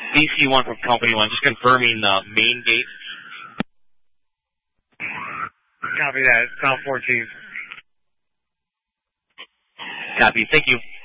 DC1 from Company 1, just confirming the main gate. Copy that. It's South 14. Copy. Thank you.